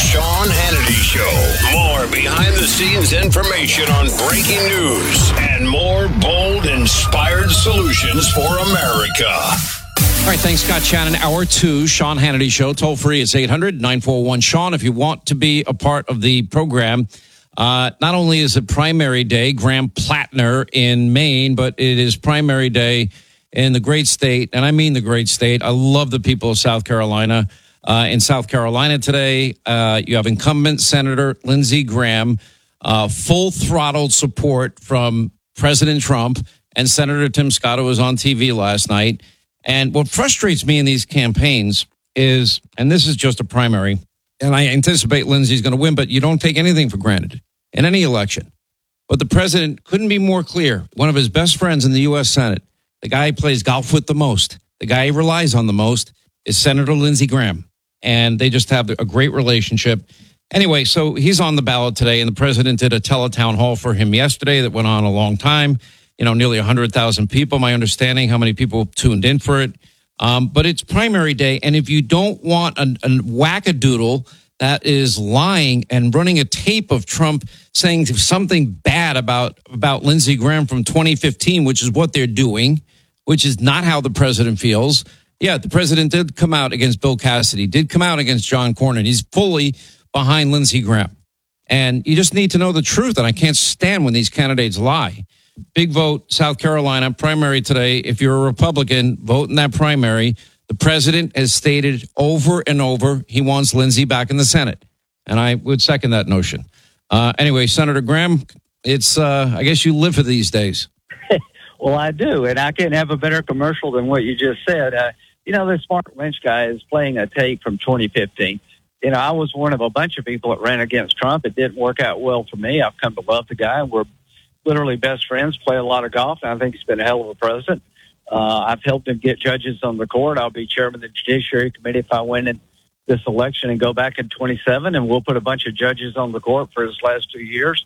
Sean Hannity Show. More behind-the-scenes information on breaking news and more bold, inspired solutions for America. All right, thanks, Scott Shannon. Hour 2, Sean Hannity Show. Toll free, it's 800-941-SEAN. If you want to be a part of the program, not only is it primary day, Graham Plattner in Maine, but it is primary day in the great state, and I mean the great state. I love the people of South Carolina. In South Carolina today, you have incumbent Senator Lindsey Graham, full-throttled support from President Trump and Senator Tim Scott, who was on TV last night. And what frustrates me in these campaigns is, and this is just a primary, and I anticipate Lindsey's going to win, but you don't take anything for granted in any election. But the president couldn't be more clear. One of his best friends in the U.S. Senate, the guy he plays golf with the most, the guy he relies on the most, is Senator Lindsey Graham. And they just have a great relationship. Anyway, so he's on the ballot today, and the president did a teletown hall for him yesterday that went on a long time. You know, nearly 100,000 people, my understanding, how many people tuned in for it. But it's primary day, and if you don't want a wackadoodle that is lying and running a tape of Trump saying something bad about Lindsey Graham from 2015, which is what they're doing, which is not how the president feels. Yeah, the president did come out against Bill Cassidy, did come out against John Cornyn. He's fully behind Lindsey Graham. And you just need to know the truth, and I can't stand when these candidates lie. Big vote, South Carolina, primary today. If you're a Republican, vote in that primary. The president has stated over and over he wants Lindsey back in the Senate. And I would second that notion. Anyway, Senator Graham, it's I guess you live for these days. Well, I do, and I can't have a better commercial than what you just said. This Mark Lynch guy is playing a tape from 2015. I was one of a bunch of people that ran against Trump. It didn't work out well for me. I've come to love the guy. We're literally best friends, play a lot of golf, and I think he's been a hell of a president. I've helped him get judges on the court. I'll be chairman of the Judiciary Committee if I win in this election and go back in 27, and we'll put a bunch of judges on the court for his last 2 years.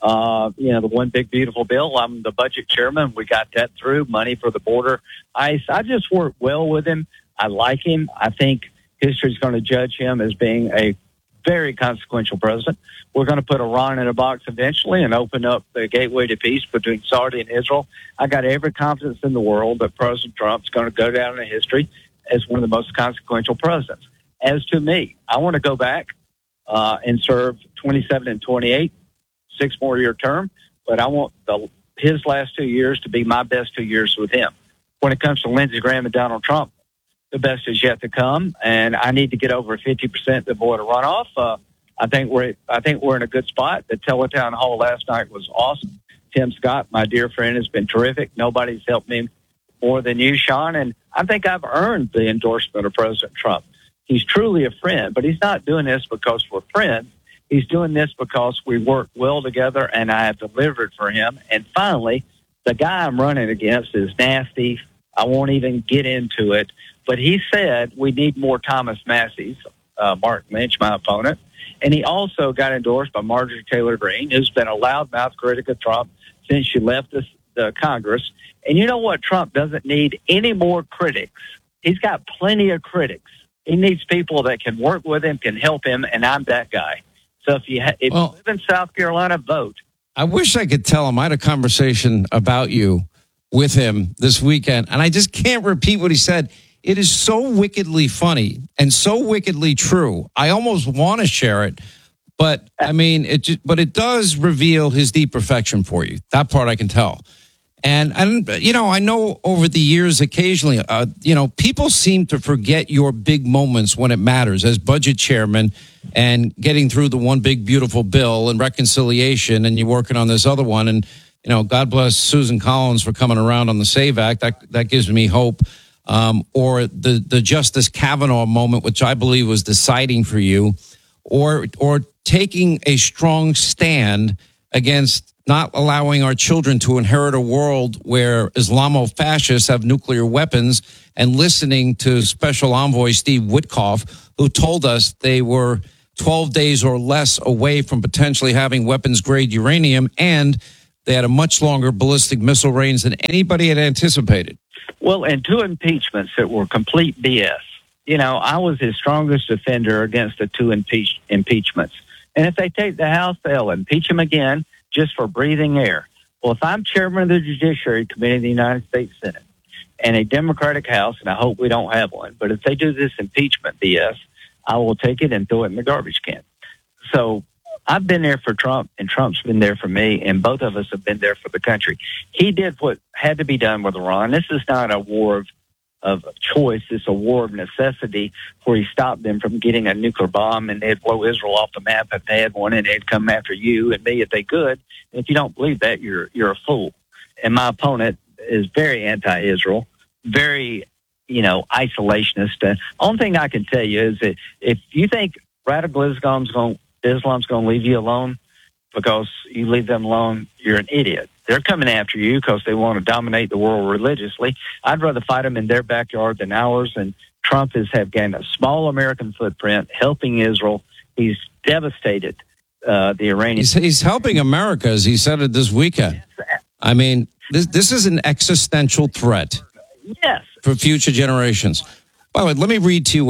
The one big, beautiful bill. I'm the budget chairman. We got that through, money for the border ICE. I just work well with him. I like him. I think history's going to judge him as being a very consequential president. We're going to put Iran in a box eventually and open up the gateway to peace between Saudi and Israel. I got every confidence in the world that President Trump's going to go down in history as one of the most consequential presidents. As to me, I want to go back and serve 27 and 28, 6 more year term, but I want his last 2 years to be my best 2 years with him. When it comes to Lindsey Graham and Donald Trump, the best is yet to come, and I need to get over 50% to avoid a runoff. I think we're in a good spot. The teletown hall last night was awesome. Tim Scott, my dear friend, has been terrific. Nobody's helped me more than you, Sean, and I think I've earned the endorsement of President Trump. He's truly a friend, but he's not doing this because we're friends. He's doing this because we work well together, and I have delivered for him. And finally, the guy I'm running against is nasty. I won't even get into it. But he said we need more Thomas Massey's, Mark Lynch, my opponent. And he also got endorsed by Marjorie Taylor Greene, who's been a loudmouth critic of Trump since she left the Congress. And you know what? Trump doesn't need any more critics. He's got plenty of critics. He needs people that can work with him, can help him, and I'm that guy. So if you live in South Carolina, vote. I wish I could tell him. I had a conversation about you with him this weekend, and I just can't repeat what he said. It is so wickedly funny and so wickedly true. I almost want to share it, but I mean, it does reveal his deep affection for you. That part I can tell. And I know over the years, occasionally, people seem to forget your big moments when it matters as budget chairman and getting through the one big beautiful bill and reconciliation, and you're working on this other one. And God bless Susan Collins for coming around on the SAVE Act. That gives me hope. Or the Justice Kavanaugh moment, which I believe was deciding for you, or taking a strong stand against not allowing our children to inherit a world where Islamo-fascists have nuclear weapons, and listening to Special Envoy Steve Witkoff, who told us they were 12 days or less away from potentially having weapons-grade uranium, and they had a much longer ballistic missile range than anybody had anticipated. Well, and 2 impeachments that were complete BS. I was his strongest defender against the two impeachments. And if they take the House, they'll impeach him again just for breathing air. Well, if I'm chairman of the Judiciary Committee of the United States Senate and a Democratic House, and I hope we don't have one, but if they do this impeachment BS, I will take it and throw it in the garbage can. So I've been there for Trump, and Trump's been there for me, and both of us have been there for the country. He did what had to be done with Iran. This is not a war of choice. It's a war of necessity where he stopped them from getting a nuclear bomb, and they'd blow Israel off the map if they had one, and they'd come after you and me if they could. And if you don't believe that, you're a fool. And my opponent is very anti-Israel, very, isolationist. The only thing I can tell you is that if you think radical Islam's going to leave you alone because you leave them alone, you're an idiot. They're coming after you because they want to dominate the world religiously. I'd rather fight them in their backyard than ours. And Trump has gained a small American footprint helping Israel. He's devastated the Iranians. He's helping America, as he said it this weekend. I mean, this is an existential threat. Yes. For future generations. By the way, let me read to you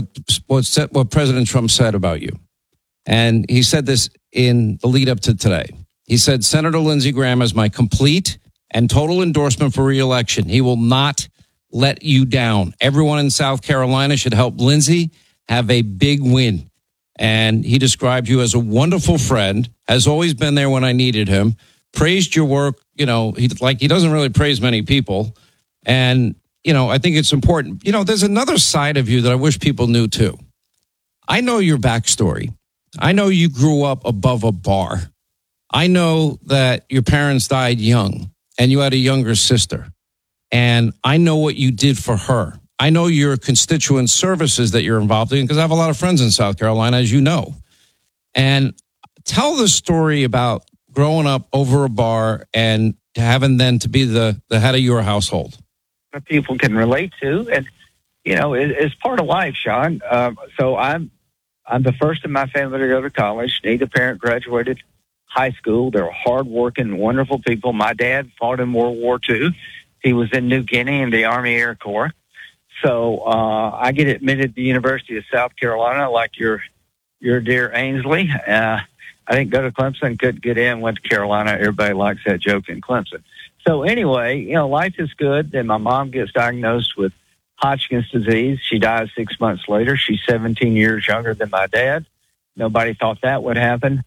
what President Trump said about you. And he said this in the lead up to today. He said, Senator Lindsey Graham has my complete and total endorsement for re-election. He will not let you down. Everyone in South Carolina should help Lindsey have a big win. And he described you as a wonderful friend, has always been there when I needed him, praised your work. He doesn't really praise many people. And, I think it's important. There's another side of you that I wish people knew too. I know your backstory. I know you grew up above a bar. I know that your parents died young and you had a younger sister. And I know what you did for her. I know your constituent services that you're involved in because I have a lot of friends in South Carolina, as you know. And tell the story about growing up over a bar and having then to be the head of your household. People can relate to, and it's part of life, Sean. So I'm the first in my family to go to college. Neither parent graduated high school. They're hardworking, wonderful people. My dad fought in World War II. He was in New Guinea in the Army Air Corps. So I get admitted to the University of South Carolina, like your dear Ainsley. I didn't go to Clemson, couldn't get in, went to Carolina. Everybody likes that joke in Clemson. So anyway, life is good. Then my mom gets diagnosed with Hodgkin's disease. She dies 6 months later. She's 17 years younger than my dad. Nobody thought that would happen.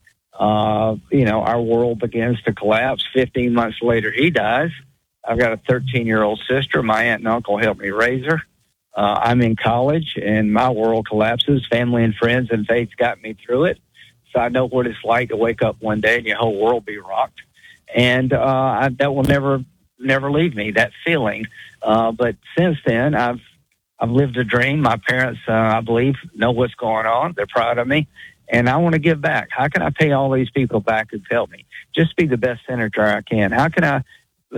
Our world begins to collapse. 15 months later, he dies. I've got a 13-year-old sister. My aunt and uncle helped me raise her. I'm in college, and my world collapses. Family and friends and faith got me through it. So I know what it's like to wake up one day and your whole world be rocked. And that will never leave me, that feeling. But since then, I've lived a dream. My parents, I believe, know what's going on. They're proud of me. And I want to give back. How can I pay all these people back who've helped me? Just be the best senator I can. How can I,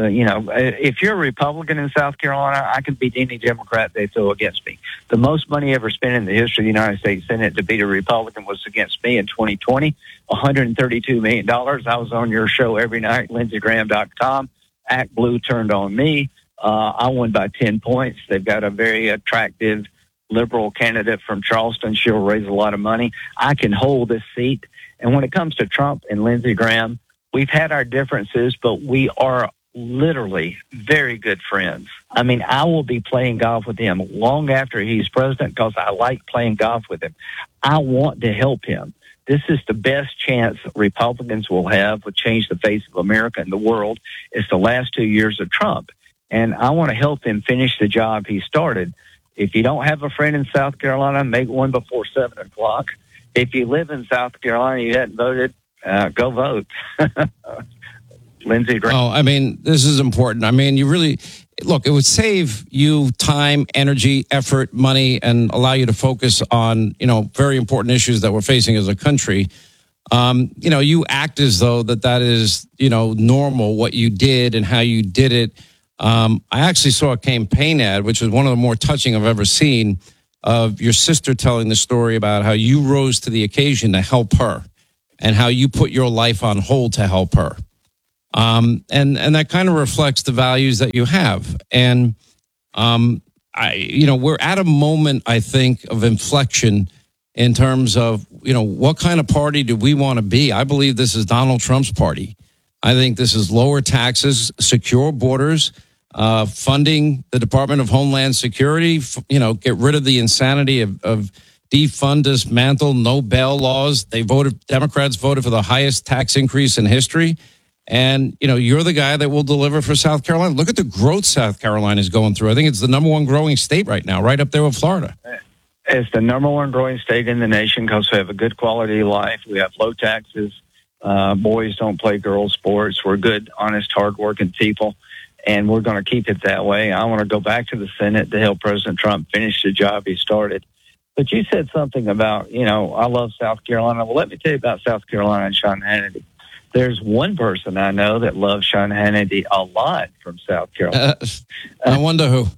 if you're a Republican in South Carolina, I can beat any Democrat they throw against me. The most money ever spent in the history of the United States Senate to beat a Republican was against me in 2020, $132 million. I was on your show every night, lindseygraham.com. Act Blue turned on me. I won by 10 points. They've got a very attractive liberal candidate from Charleston. She'll raise a lot of money. I can hold this seat. And when it comes to Trump and Lindsey Graham, we've had our differences, but we are literally very good friends. I mean, I will be playing golf with him long after he's president because I like playing golf with him. I want to help him. This is the best chance Republicans will have to change the face of America and the world. It's the last 2 years of Trump. And I want to help him finish the job he started. If you don't have a friend in South Carolina, make one before 7 o'clock. If you live in South Carolina, you hadn't voted, go vote. Lindsey Graham. Oh, I mean, this is important. I mean, you really, look, it would save you time, energy, effort, money, and allow you to focus on, very important issues that we're facing as a country. You act as though that is, normal, what you did and how you did it. I actually saw a campaign ad, which was one of the more touching I've ever seen, of your sister telling the story about how you rose to the occasion to help her and how you put your life on hold to help her. And that kind of reflects the values that you have. And I we're at a moment, I think, of inflection in terms of, what kind of party do we want to be? I believe this is Donald Trump's party. I think this is lower taxes, secure borders, funding the Department of Homeland Security, get rid of the insanity of defund, dismantle, no bail laws. Democrats voted for the highest tax increase in history. And, you're the guy that will deliver for South Carolina. Look at the growth South Carolina is going through. I think it's the number one growing state right now, right up there with Florida. It's the number one growing state in the nation because we have a good quality of life. We have low taxes. Boys don't play girls' sports. We're good, honest, hardworking people, and we're going to keep it that way. I want to go back to the Senate to help President Trump finish the job he started. But you said something about, I love South Carolina. Well, let me tell you about South Carolina and Sean Hannity. There's one person I know that loves Sean Hannity a lot from South Carolina. I wonder who.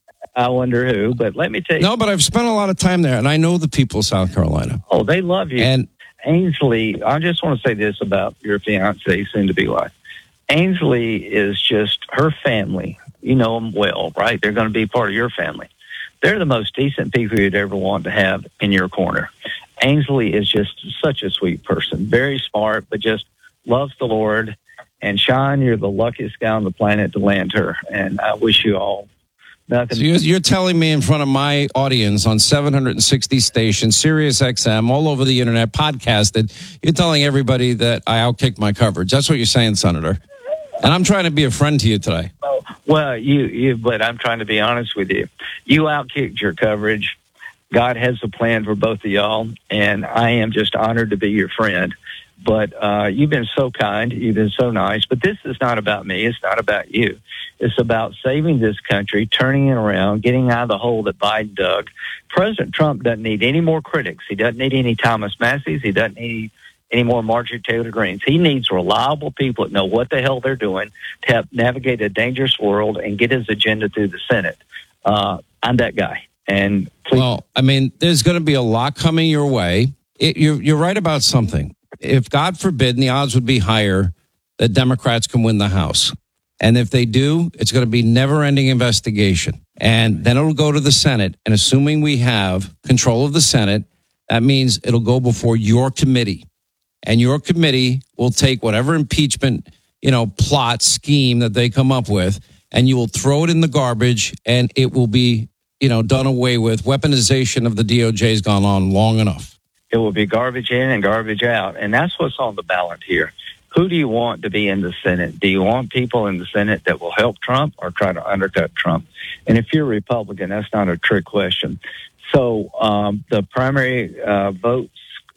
But let me tell you. No, but I've spent a lot of time there, and I know the people of South Carolina. Oh, they love you. And Ainsley, I just want to say this about your fiance, soon-to-be wife. Ainsley is just her family. You know them well, right? They're going to be part of your family. They're the most decent people you'd ever want to have in your corner. Ainsley is just such a sweet person, very smart, but just loves the Lord. And Sean, you're the luckiest guy on the planet to land her. And I wish you all nothing. So you're telling me in front of my audience on 760 stations, Sirius XM, all over the internet, podcasted, you're telling everybody that I outkicked my coverage. That's what you're saying, Senator. And I'm trying to be a friend to you today. Well, but I'm trying to be honest with you. You outkicked your coverage. God has a plan for both of y'all, and I am just honored to be your friend. But you've been so kind. You've been so nice. But this is not about me. It's not about you. It's about saving this country, turning it around, getting out of the hole that Biden dug. President Trump doesn't need any more critics. He doesn't need any Thomas Masseys. He doesn't need any more Marjorie Taylor Greens. He needs reliable people that know what the hell they're doing to help navigate a dangerous world and get his agenda through the Senate. I'm that guy. And please. Well, there's going to be a lot coming your way. You're right about something. If God forbid, and the odds would be higher, that Democrats can win the House. And if they do, it's going to be never-ending investigation. And then it'll go to the Senate. And assuming we have control of the Senate, that means it'll go before your committee. And your committee will take whatever impeachment, plot, scheme that they come up with, and you will throw it in the garbage, and it will be, done away with. Weaponization of the DOJ has gone on long enough. It will be garbage in and garbage out. And that's what's on the ballot here. Who do you want to be in the Senate? Do you want people in the Senate that will help Trump or try to undercut Trump? And if you're a Republican, that's not a trick question. So the primary votes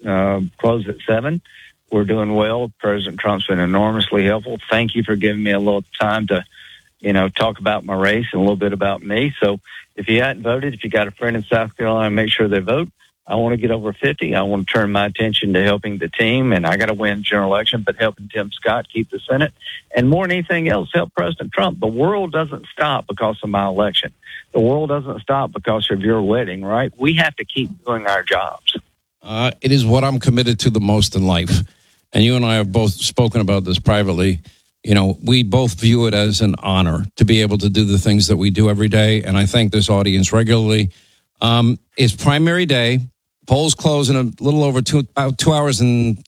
close at 7. We're doing well. President Trump's been enormously helpful. Thank you for giving me a little time to, talk about my race and a little bit about me. So if you hadn't voted, if you got a friend in South Carolina, make sure they vote. I want to get over 50. I want to turn my attention to helping the team, and I got to win the general election, but helping Tim Scott keep the Senate. And more than anything else, help President Trump. The world doesn't stop because of my election. The world doesn't stop because of your wedding, right? We have to keep doing our jobs. It is what I'm committed to the most in life. And you and I have both spoken about this privately. We both view it as an honor to be able to do the things that we do every day. And I thank this audience regularly. It's primary day. Polls close in a little over 2 hours and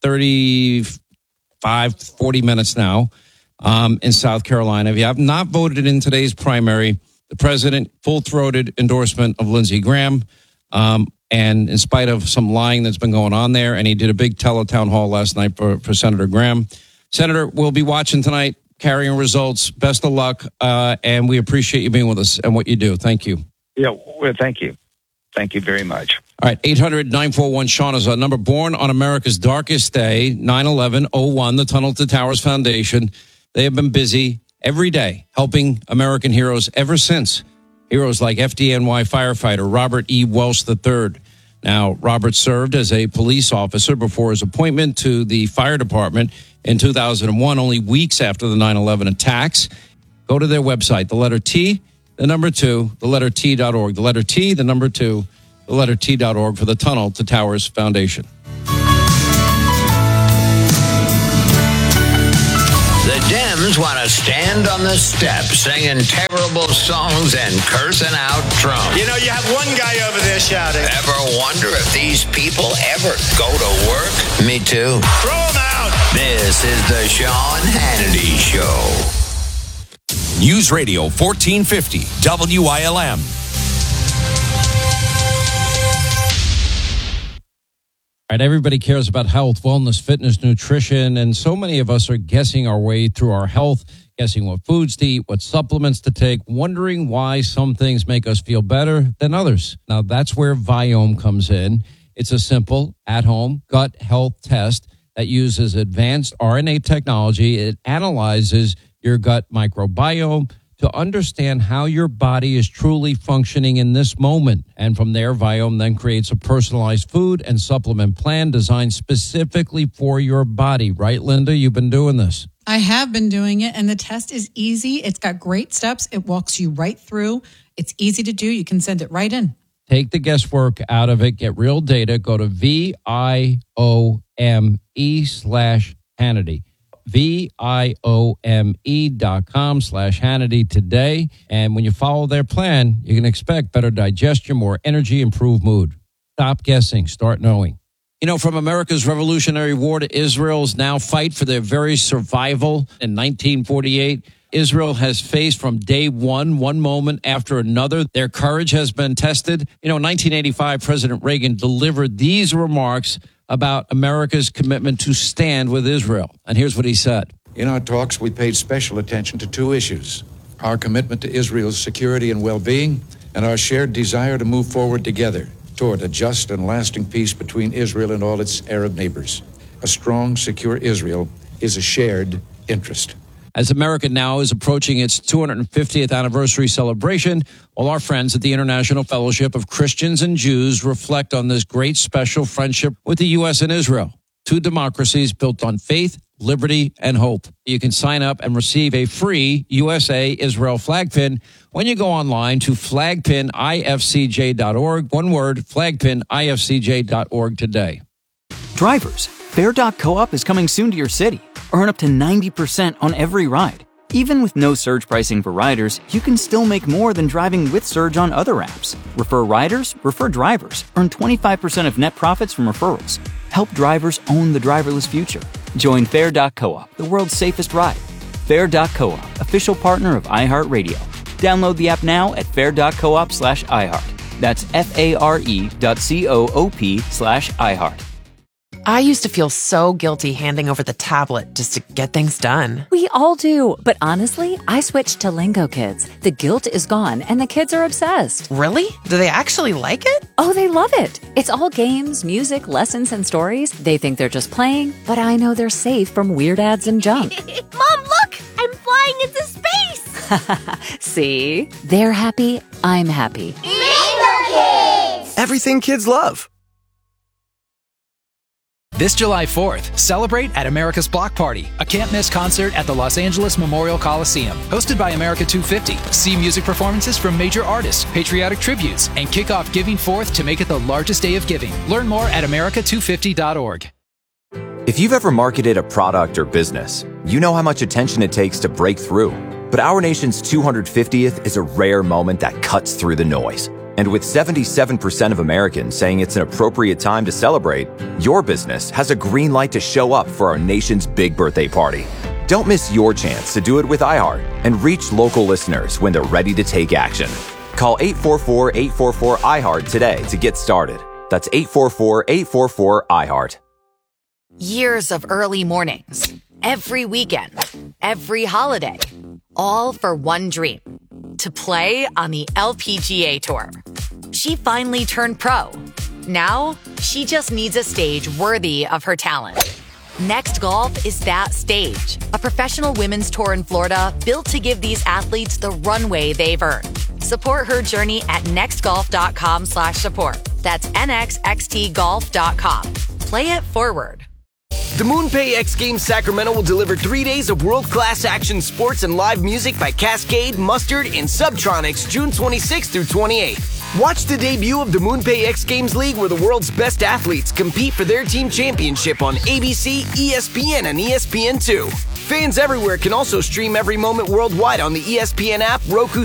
40 minutes now in South Carolina. If you have not voted in today's primary, the president full-throated endorsement of Lindsey Graham. And in spite of some lying that's been going on there, and he did a big teletown hall last night for Senator Graham. Senator, we'll be watching tonight, carrying results. Best of luck, and we appreciate you being with us and what you do. Thank you. Yeah, well, thank you. Thank you very much. All right, 800-941-SEAN is our number. Born on America's darkest day, 9/11/01, the Tunnel to Towers Foundation. They have been busy every day helping American heroes ever since. Heroes like FDNY firefighter Robert E. Welsh III. Now, Robert served as a police officer before his appointment to the fire department in 2001, only weeks after the 9/11 attacks. Go to their website, the letter T, the number 2, the letter T.org. The letter T, the number 2, the letter T.org for the Tunnel to Towers Foundation. The Dems Dems want to stand on the steps singing terrible songs and cursing out Trump. You know, you have one guy over there shouting. Ever wonder if these people ever go to work? Me too. Throw them out. This is the Sean Hannity Show. News Radio 1450 WILM. All right, everybody cares about health, wellness, fitness, nutrition, and so many of us are guessing our way through our health, guessing what foods to eat, what supplements to take, wondering why some things make us feel better than others. Now, that's where Viome comes in. It's a simple, at-home gut health test that uses advanced RNA technology. It analyzes your gut microbiome to understand how your body is truly functioning in this moment. And from there, Viome then creates a personalized food and supplement plan designed specifically for your body. Right, Linda? You've been doing this. I have been doing it, and the test is easy. It's got great steps. It walks you right through. It's easy to do. You can send it right in. Take the guesswork out of it. Get real data. Go to VIOME/Hannity. VIOME.com/Hannity today. And when you follow their plan, you can expect better digestion, more energy, improved mood. Stop guessing. Start knowing. You know, from America's Revolutionary War to Israel's now fight for their very survival in 1948, Israel has faced from day one moment after another. Their courage has been tested. You know, in 1985, President Reagan delivered these remarks about America's commitment to stand with Israel. And here's what he said. In our talks, we paid special attention to two issues: our commitment to Israel's security and well-being, and our shared desire to move forward together toward a just and lasting peace between Israel and all its Arab neighbors. A strong, secure Israel is a shared interest. As America now is approaching its 250th anniversary celebration, all our friends at the International Fellowship of Christians and Jews reflect on this great special friendship with the U.S. and Israel, two democracies built on faith, liberty, and hope. You can sign up and receive a free USA Israel flag pin when you go online to flagpinifcj.org. One word, flagpinifcj.org today. Drivers, Fair.coop is coming soon to your city. Earn up to 90% on every ride. Even with no surge pricing for riders, you can still make more than driving with surge on other apps. Refer riders, refer drivers. Earn 25% of net profits from referrals. Help drivers own the driverless future. Join Fair.coop, the world's safest ride. Fair.coop, official partner of iHeartRadio. Download the app now at fair.coop/iHeart. That's FARE.coop/iHeart. I used to feel so guilty handing over the tablet just to get things done. We all do. But honestly, I switched to Lingo Kids. The guilt is gone and the kids are obsessed. Really? Do they actually like it? Oh, they love it. It's all games, music, lessons, and stories. They think they're just playing, but I know they're safe from weird ads and junk. Mom, look! I'm flying into space! See? They're happy. I'm happy. Lingo Kids! Everything kids love. This July 4th, celebrate at America's Block Party, a can't-miss concert at the Los Angeles Memorial Coliseum. Hosted by America 250, see music performances from major artists, patriotic tributes, and kick off Giving Forth to make it the largest day of giving. Learn more at america250.org. If you've ever marketed a product or business, you know how much attention it takes to break through. But our nation's 250th is a rare moment that cuts through the noise. And with 77% of Americans saying it's an appropriate time to celebrate, your business has a green light to show up for our nation's big birthday party. Don't miss your chance to do it with iHeart and reach local listeners when they're ready to take action. Call 844-844-iHeart today to get started. That's 844-844-iHeart. Years of early mornings, every weekend, every holiday, all for one dream: to play on the LPGA Tour. She finally turned pro. Now, she just needs a stage worthy of her talent. Next Golf is that stage. A professional women's tour in Florida built to give these athletes the runway they've earned. Support her journey at nextgolf.com/support. That's nxxtgolf.com. Play it forward. The MoonPay X Games Sacramento will deliver 3 days of world-class action sports and live music by Cascade, Mustard, and Subtronics June 26th through 28th. Watch the debut of the MoonPay X Games League, where the world's best athletes compete for their team championship on ABC, ESPN, and ESPN2. Fans everywhere can also stream every moment worldwide on the ESPN app, Roku